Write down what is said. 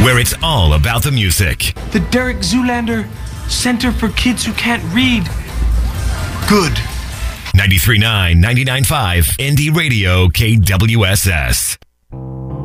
where it's all about the music. The Derek Zoolander Center for Kids Who Can't Read. Good. 93.9, 99.5, Indie Radio, KWSS.